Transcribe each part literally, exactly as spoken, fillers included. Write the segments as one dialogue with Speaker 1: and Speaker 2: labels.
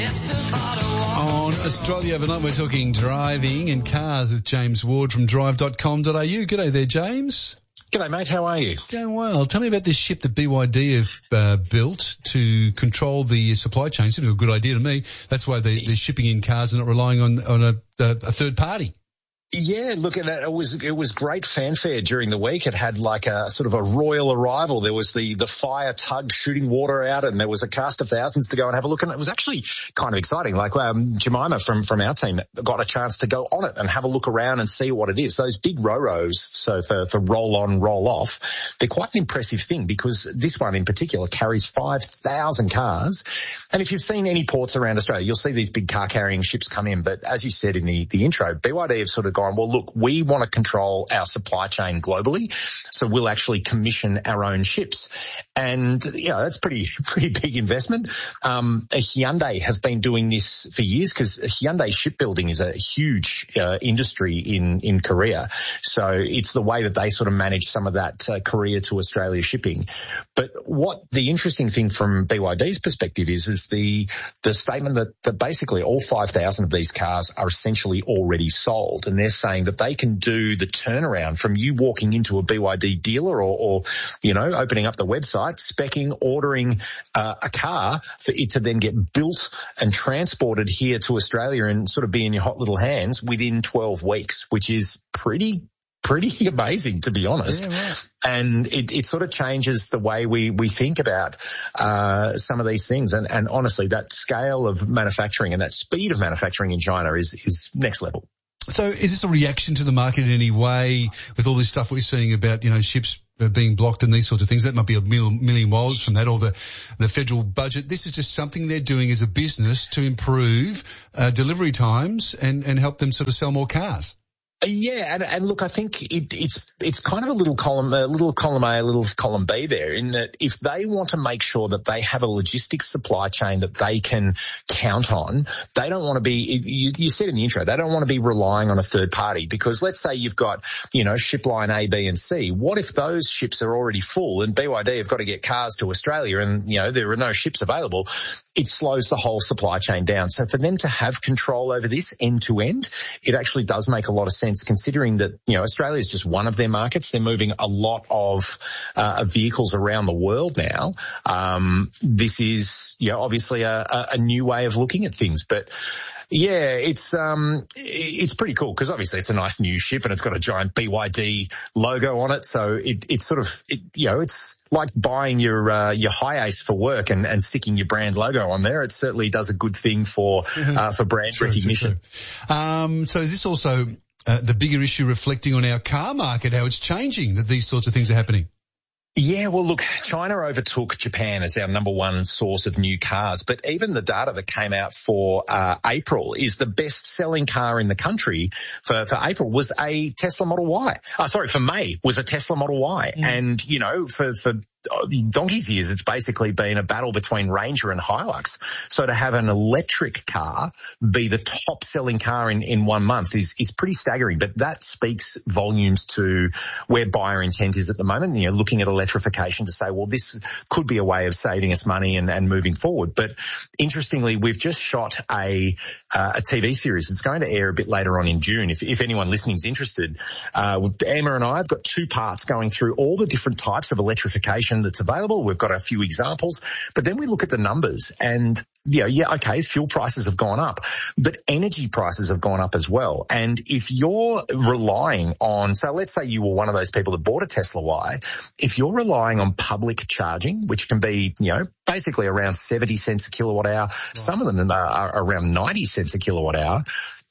Speaker 1: On Australia Overnight, we're talking driving and cars with James Ward from drive dot com dot a u. G'day there, James.
Speaker 2: G'day, mate. How are you?
Speaker 1: Going well. Tell me about this ship that B Y D have uh, built to control the supply chain. Seems like a good idea to me. That's why they, they're shipping in cars and not relying on, on a, a, a third party.
Speaker 2: Yeah, look, at it was it was great fanfare during the week. It had like a sort of a royal arrival. There was the the fire tug shooting water out, and there was a cast of thousands to go and have a look. And it was actually kind of exciting. Like um, Jemima from from our team got a chance to go on it and have a look around and see what it is. Those big ro-ros, so for for roll on, roll off, they're quite an impressive thing because this one in particular carries five thousand cars. And if you've seen any ports around Australia, you'll see these big car carrying ships come in. But as you said in the the intro, B Y D have sort of gone, well, look, we want to control our supply chain globally, so we'll actually commission our own ships. And, you know, that's pretty, pretty big investment. Um, Hyundai has been doing this for years because Hyundai shipbuilding is a huge uh, industry in, in Korea. So it's the way that they sort of manage some of that uh, Korea to Australia shipping. But what the interesting thing from B Y D's perspective is, is the, the statement that, that basically all five thousand of these cars are essentially already sold. And they're saying that they can do the turnaround from you walking into a B Y D dealer or, or you know, opening up the website, speccing, ordering uh, a car for it to then get built and transported here to Australia and sort of be in your hot little hands within twelve weeks, which is pretty pretty amazing, to be honest.
Speaker 1: Yeah, right.
Speaker 2: And it, it sort of changes the way we, we think about uh, some of these things. And, and honestly, that scale of manufacturing and that speed of manufacturing in China is, is next level.
Speaker 1: So is this a reaction to the market in any way with all this stuff we're seeing about, you know, ships being blocked and these sorts of things? That might be a million, million miles from that, or the, the federal budget. This is just something they're doing as a business to improve uh, delivery times and, and help them sort of sell more cars.
Speaker 2: Yeah, and, and look, I think it, it's it's kind of a little column, a little column A, a little column B there, in that if they want to make sure that they have a logistics supply chain that they can count on, they don't want to be, you, you said in the intro, they don't want to be relying on a third party, because let's say you've got, you know, ship line A, B and C. What if those ships are already full and B Y D have got to get cars to Australia and, you know, there are no ships available? It slows the whole supply chain down. So for them to have control over this end to end, it actually does make a lot of sense, considering that, you know, Australia is just one of their markets. They're moving a lot of uh, vehicles around the world now. Um, this is, you know, obviously a, a new way of looking at things, but yeah, it's um, it's pretty cool because obviously it's a nice new ship and it's got a giant B Y D logo on it. So it it's sort of it, you know, it's like buying your uh, your Hi-Ace for work and, and sticking your brand logo on there. It certainly does a good thing for uh, for brand true, recognition.
Speaker 1: True, true. Um, so is this also uh, the bigger issue reflecting on our car market, how it's changing, that these sorts of things are happening?
Speaker 2: Yeah, well, look, China overtook Japan as our number one source of new cars, but even the data that came out for uh, April is the best-selling car in the country for, for April was a Tesla Model Y. Oh, sorry, for May was a Tesla Model Y. Mm. And, you know, for, for donkey's years, it's basically been a battle between Ranger and Hilux. So to have an electric car be the top-selling car in, in one month is, is pretty staggering. But that speaks volumes to where buyer intent is at the moment, you know, looking at electrification to say, well, this could be a way of saving us money and, and moving forward. But interestingly, we've just shot a uh, a T V series. It's going to air a bit later on in June. If, if anyone listening is interested, uh, Emma and I have got two parts going through all the different types of electrification that's available. We've got a few examples, but then we look at the numbers and, you know, yeah, okay, fuel prices have gone up, but energy prices have gone up as well. And if you're relying on, so let's say you were one of those people that bought a Tesla Y, if you're relying on public charging, which can be, you know, basically around seventy cents a kilowatt hour, right. Some of them are around ninety cents a kilowatt hour,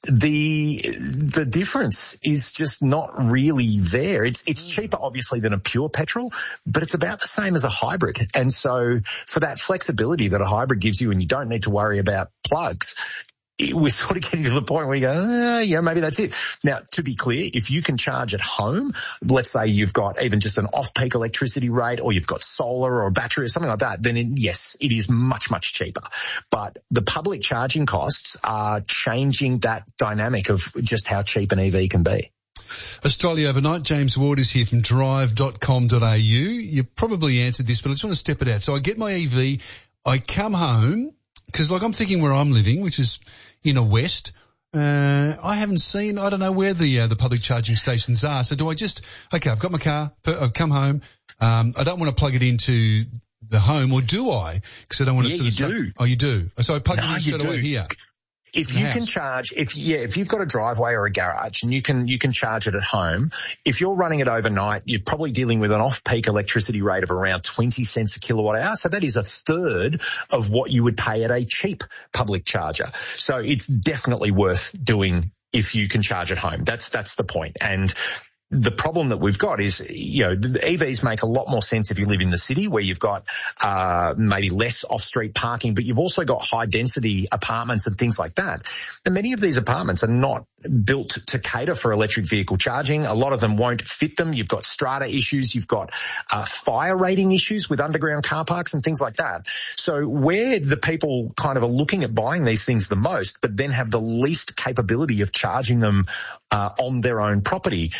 Speaker 2: the the difference is just not really there. It's it's cheaper, obviously, than a pure petrol, but it's about the same as a hybrid. And so for that flexibility that a hybrid gives you, and you don't need to worry about plugs, we're sort of getting to the point where you go, ah, yeah, maybe that's it. Now, to be clear, if you can charge at home, let's say you've got even just an off-peak electricity rate, or you've got solar or a battery or something like that, then it, yes, it is much, much cheaper. But the public charging costs are changing that dynamic of just how cheap an E V can be.
Speaker 1: Australia Overnight, James Ward is here from drive dot com dot a u. You probably answered this, but I just want to step it out. So I get my E V, I come home, Because, like, I'm thinking where I'm living, which is in a west, uh, I haven't seen, I don't know where the uh, the public charging stations are. So do I just, okay, I've got my car, I've come home, um, I don't want to plug it into the home, or do I? Because I don't want to
Speaker 2: yeah,
Speaker 1: sort of...
Speaker 2: you
Speaker 1: start,
Speaker 2: do.
Speaker 1: Oh, you do? So I plug
Speaker 2: no,
Speaker 1: it in straight away here.
Speaker 2: If you can charge, if yeah, if you've got a driveway or a garage and you can you can charge it at home, if you're running it overnight, you're probably dealing with an off-peak electricity rate of around twenty cents a kilowatt hour. So that is a third of what you would pay at a cheap public charger. So it's definitely worth doing if you can charge at home. That's that's the point. And the problem that we've got is, you know, the E Vs make a lot more sense if you live in the city where you've got uh maybe less off-street parking, but you've also got high-density apartments and things like that. And many of these apartments are not built to cater for electric vehicle charging. A lot of them won't fit them. You've got strata issues. You've got uh, fire rating issues with underground car parks and things like that. So where the people kind of are looking at buying these things the most, but then have the least capability of charging them uh, on their own property,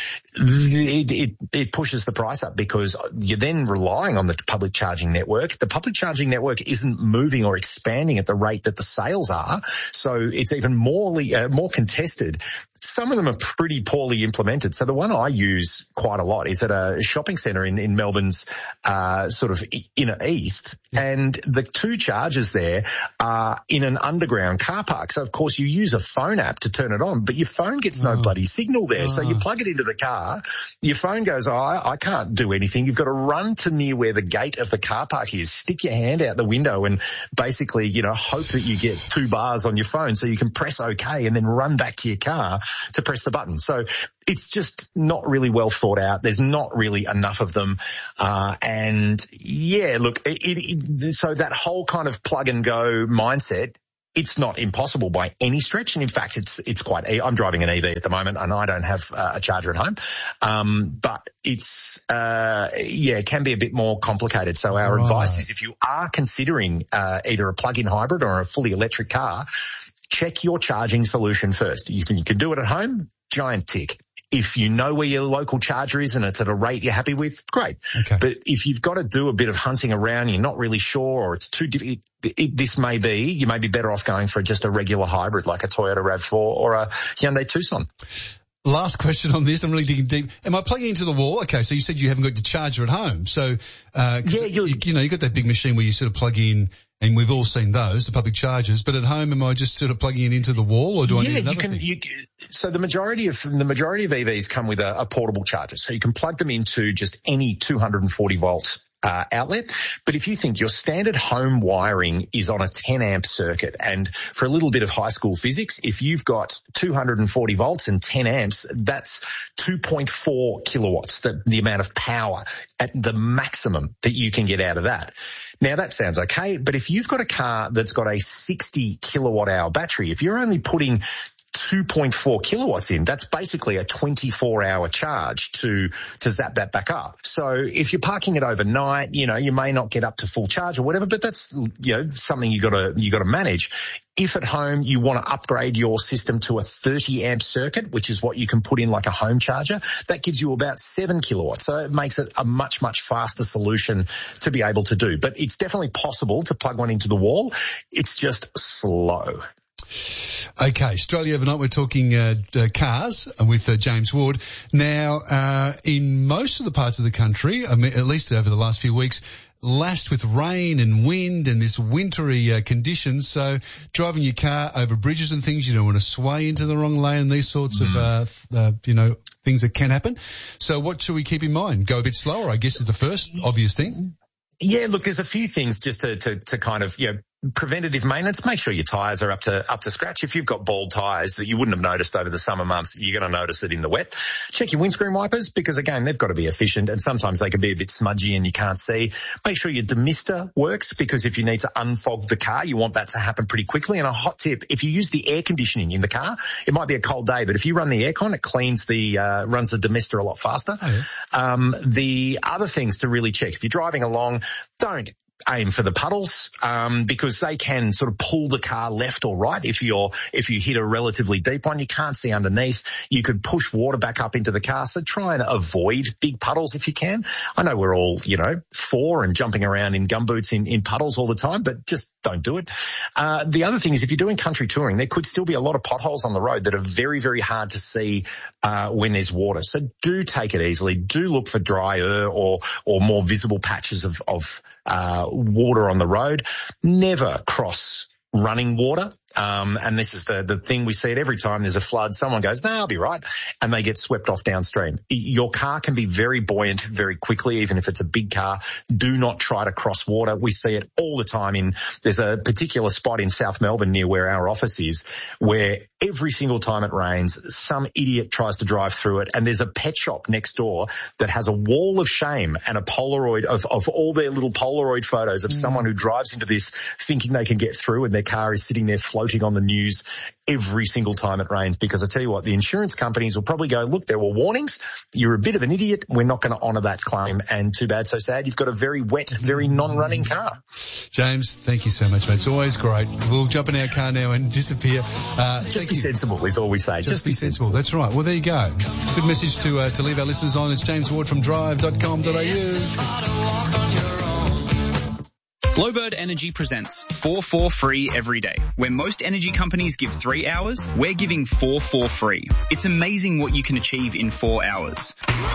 Speaker 2: It, it, it pushes the price up because you're then relying on the public charging network. The public charging network isn't moving or expanding at the rate that the sales are, so it's even more uh, more contested. Some of them are pretty poorly implemented. So the one I use quite a lot is at a shopping centre in, in Melbourne's uh, sort of inner east, and the two chargers there are in an underground car park. So, of course, you use a phone app to turn it on, but your phone gets no oh. bloody signal there. Oh. So you plug it into the car, your phone goes, oh, I, I can't do anything. You've got to run to near where the gate of the car park is, stick your hand out the window and basically, you know, hope that you get two bars on your phone so you can press OK and then run back to your car to press the button. So it's just not really well thought out. There's not really enough of them. Uh, and yeah, look, it, it, so that whole kind of plug and go mindset, it's not impossible by any stretch. And in fact, it's, it's quite, I'm driving an E V at the moment and I don't have uh, a charger at home. Um, but it's, uh, yeah, it can be a bit more complicated. So our right. advice is if you are considering, uh, either a plug-in hybrid or a fully electric car, check your charging solution first. You can, you can do it at home, giant tick. If you know where your local charger is and it's at a rate you're happy with, great. Okay. But if you've got to do a bit of hunting around, you're not really sure, or it's too difficult, this may be, you may be better off going for just a regular hybrid like a Toyota RAV four or a Hyundai Tucson.
Speaker 1: Last question on this. I'm really digging deep. Am I plugging into the wall? Okay, so you said you haven't got your charger at home. So, uh, yeah, you, you know, you've got that big machine where you sort of plug in, and we've all seen those, the public chargers. But at home, am I just sort of plugging it into the wall, or do I
Speaker 2: yeah,
Speaker 1: need another
Speaker 2: you can,
Speaker 1: thing?
Speaker 2: You, so the majority of the majority of E Vs come with a, a portable charger, so you can plug them into just any two hundred forty volt Uh, outlet. But if you think your standard home wiring is on a ten amp circuit, and for a little bit of high school physics, if you've got two hundred forty volts and ten amps, that's two point four kilowatts, the, the amount of power at the maximum that you can get out of that. Now that sounds okay, but if you've got a car that's got a sixty kilowatt hour battery, if you're only putting two point four kilowatts in, that's basically a twenty-four hour charge to, to zap that back up. So if you're parking it overnight, you know, you may not get up to full charge or whatever, but that's, you know, something you gotta, you gotta manage. If at home you want to upgrade your system to a thirty amp circuit, which is what you can put in like a home charger, that gives you about seven kilowatts. So it makes it a much, much faster solution to be able to do. But it's definitely possible to plug one into the wall. It's just slow.
Speaker 1: Okay, Australia Overnight, we're talking uh, uh, cars with uh, James Ward. Now, uh, in most of the parts of the country, I mean, at least over the last few weeks, lashed with rain and wind and this wintry uh, conditions. So driving your car over bridges and things, you don't want to sway into the wrong lane and these sorts mm. of, uh, uh, you know, things that can happen. So what should we keep in mind? Go a bit slower, I guess, is the first obvious thing.
Speaker 2: Yeah, look, there's a few things just to, to, to kind of, you know, preventative maintenance. Make sure your tyres are up to up to scratch. If you've got bald tyres that you wouldn't have noticed over the summer months, you're going to notice it in the wet. Check your windscreen wipers because, again, they've got to be efficient and sometimes they can be a bit smudgy and you can't see. Make sure your demister works because if you need to unfog the car, you want that to happen pretty quickly. And a hot tip, if you use the air conditioning in the car, it might be a cold day, but if you run the aircon, it cleans the, uh, runs the demister a lot faster. Oh, yeah. Um, the other things to really check, if you're driving along, don't aim for the puddles, um, because they can sort of pull the car left or right. If you're, if you hit a relatively deep one, you can't see underneath. You could push water back up into the car. So try and avoid big puddles if you can. I know we're all, you know, for and jumping around in gumboots in, in puddles all the time, but just don't do it. Uh, the other thing is if you're doing country touring, there could still be a lot of potholes on the road that are very, very hard to see, uh, when there's water. So do take it easily. Do look for drier or, or more visible patches of, of, uh, water on the road. Never cross running water. Um, and this is the, the thing we see it every time there's a flood. Someone goes, no, I'll be right. And they get swept off downstream. Your car can be very buoyant very quickly, even if it's a big car. Do not try to cross water. We see it all the time in, there's a particular spot in South Melbourne near where our office is, where every single time it rains, some idiot tries to drive through it. And there's a pet shop next door that has a wall of shame and a Polaroid of, of all their little Polaroid photos of mm. someone who drives into this thinking they can get through and their car is sitting there floating on the news every single time it rains. Because I tell you what, the insurance companies will probably go, look, there were warnings. You're a bit of an idiot. We're not going to honour that claim. And too bad, so sad. You've got a very wet, very non-running car.
Speaker 1: James, thank you so much, mate. It's always great. We'll jump in our car now and disappear. Uh,
Speaker 2: Just be you. sensible is all we say.
Speaker 1: Just,
Speaker 2: Just
Speaker 1: be, be sensible. sensible. That's right. Well, there you go. Good message to uh, to leave our listeners on. It's James Ward from drive dot com dot a u.
Speaker 3: Glowbird Energy presents four four free every day. Where most energy companies give three hours, we're giving four four free. It's amazing what you can achieve in four hours.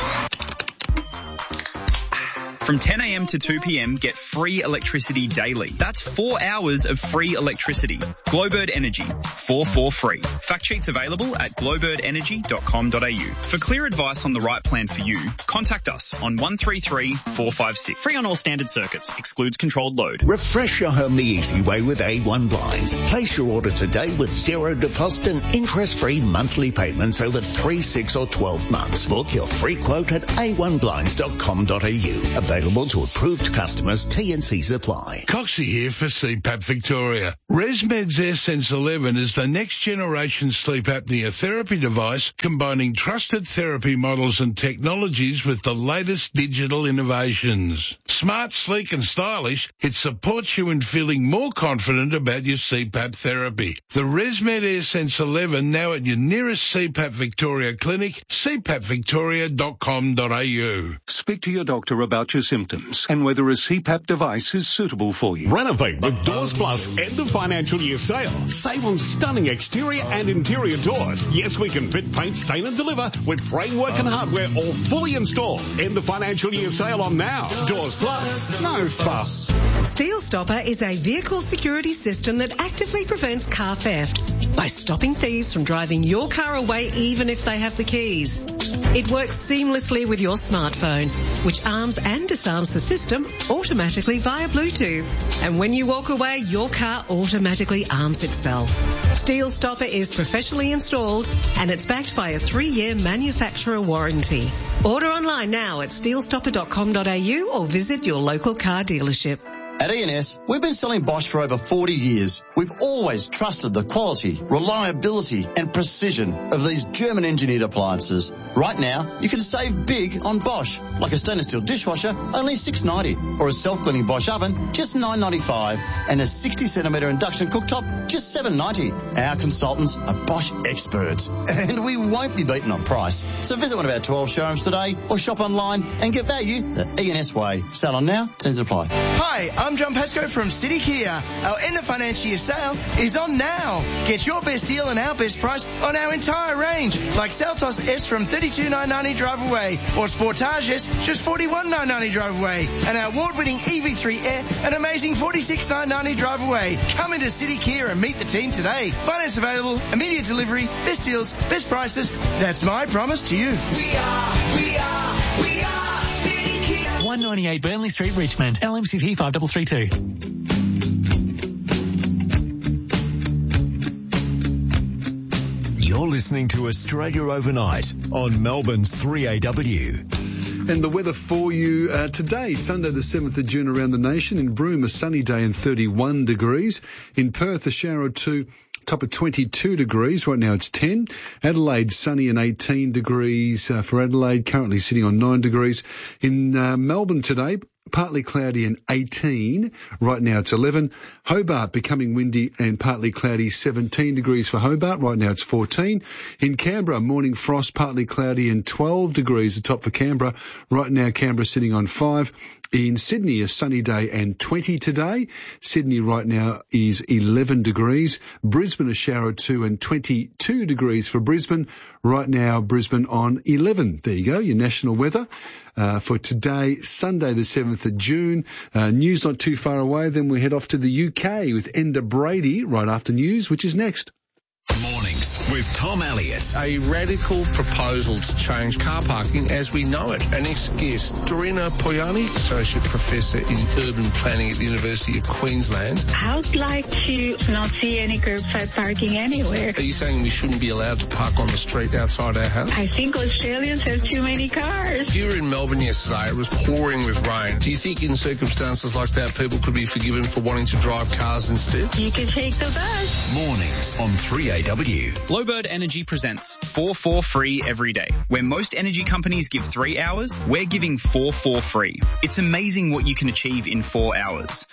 Speaker 3: From ten a.m. to two p.m, get free electricity daily. That's four hours of free electricity. Glowbird Energy, four four free. Fact sheets available at glowbird energy dot com dot a u. For clear advice on the right plan for you, contact us on one three three, four five six. Free on all standard circuits. Excludes controlled load.
Speaker 4: Refresh your home the easy way with A one Blinds. Place your order today with zero deposit and interest-free monthly payments over three, six or twelve months. Book your free quote at a one blinds dot com dot a u. Available to approved customers. T and C's apply.
Speaker 5: Coxie here for C PAP Victoria. ResMed's AirSense eleven is the next generation sleep apnea therapy device combining trusted therapy models and technologies with the latest digital innovations. Smart, sleek and stylish, it supports you in feeling more confident about your C PAP therapy. The ResMed AirSense eleven now at your nearest C PAP Victoria clinic, c pap victoria dot com dot a u.
Speaker 6: Speak to your doctor about your symptoms and whether a C PAP device is suitable for you.
Speaker 7: Renovate with Doors Plus end of financial year sale. Save on stunning exterior and interior doors. Yes, we can fit, paint, stain and deliver with framework and hardware all fully installed. End of financial year sale on now. Doors Plus, no fuss.
Speaker 8: Steel Stopper is a vehicle security system that actively prevents car theft by stopping thieves from driving your car away even if they have the keys. It works seamlessly with your smartphone, which arms and disarms the system automatically via Bluetooth. And when you walk away, your car automatically arms itself. Steel Stopper is professionally installed and it's backed by a three-year manufacturer warranty. Order online now at steel stopper dot com dot a u or visit your local car dealership.
Speaker 9: At E and S, we've been selling Bosch for over forty years. We've always trusted the quality, reliability and precision of these German-engineered appliances. Right now, you can save big on Bosch, like a stainless steel dishwasher, only six ninety, or a self-cleaning Bosch oven, just nine ninety-five, and a sixty centimetre induction cooktop, just seven ninety. Our consultants are Bosch experts, and we won't be beaten on price. So visit one of our twelve showrooms today, or shop online and get value the E and S way. Sale on now, terms apply.
Speaker 10: Hi, I'm John Pascoe from City Kia. Our end of financial year sale is on now. Get your best deal and our best price on our entire range, like Seltos S from thirty-two nine ninety drive away, or Sportage S just forty-one nine ninety drive away, and our award-winning E V three Air an amazing forty-six nine ninety drive away. Come into City Kia and meet the team today. Finance available, immediate delivery, best deals, best prices. That's my promise to you. We are, we are, we are City Kia.
Speaker 11: one ninety-eight Burnley Street, Richmond. L M C T five three three two.
Speaker 12: You're listening to Australia Overnight on Melbourne's three A W.
Speaker 1: And the weather for you uh, today, Sunday the seventh of June around the nation. In Broome, a sunny day and thirty-one degrees. In Perth, a shower or two, top of twenty-two degrees. Right now it's ten. Adelaide, sunny and eighteen degrees uh, for Adelaide, currently sitting on nine degrees. In uh, Melbourne today, partly cloudy and eighteen. Right now it's eleven. Hobart becoming windy and partly cloudy, seventeen degrees for Hobart. Right now it's fourteen. In Canberra, morning frost, partly cloudy and twelve degrees, the top for Canberra. Right now Canberra sitting on five. In Sydney, a sunny day and twenty today. Sydney right now is eleven degrees. Brisbane, a shower of two and twenty-two degrees for Brisbane. Right now, Brisbane on eleven. There you go, your national weather. Uh, for today, Sunday the seventh of June. Uh, news not too far away. Then we head off to the U K with Enda Brady right after news, which is next.
Speaker 12: Mornings with Tom Elliott.
Speaker 13: A radical proposal to change car parking as we know it. Our next guest, Dorina Poyani, Associate Professor in Urban Planning at the University of Queensland.
Speaker 14: I'd like to not see any curbside parking anywhere.
Speaker 13: Are you saying we shouldn't be allowed to park on the street outside our house?
Speaker 14: I think Australians have too many cars.
Speaker 13: You were in Melbourne yesterday. It was pouring with rain. Do you think in circumstances like that people could be forgiven for wanting to drive cars instead?
Speaker 14: You can take the bus.
Speaker 12: Mornings on three A W.
Speaker 3: Globird Energy presents four four free every day. Where most energy companies give three hours, we're giving four four free. It's amazing what you can achieve in four hours.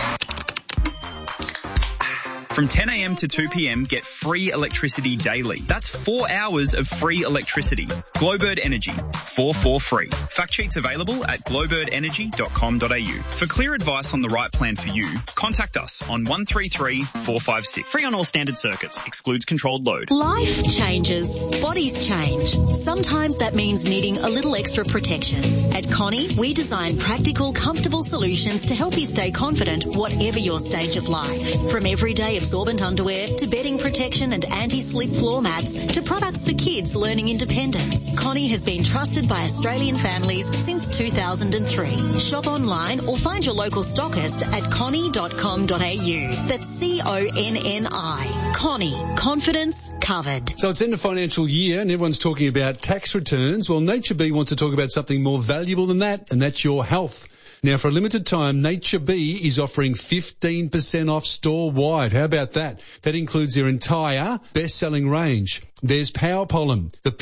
Speaker 3: From ten a.m. to two p.m, get free electricity daily. That's four hours of free electricity. Globird Energy, four four free. Fact sheets available at globird energy dot com dot a u. For clear advice on the right plan for you, contact us on one three three, four five six. Free on all standard circuits. Excludes controlled load.
Speaker 15: Life changes. Bodies change. Sometimes that means needing a little extra protection. At Connie, we design practical, comfortable solutions to help you stay confident whatever your stage of life. From everyday absorbent underwear to bedding protection and anti-slip floor mats to products for kids learning independence. Connie has been trusted by Australian families since two thousand three. Shop online or find your local stockist at connie dot com dot a u. That's C O N N I. Connie. Confidence covered.
Speaker 1: So it's end of financial year and everyone's talking about tax returns. Well, NatureBee wants to talk about something more valuable than that, and that's your health. Now, for a limited time, NatureBee is offering fifteen percent off store-wide. How about that? That includes their entire best-selling range. There's Power Pollen, the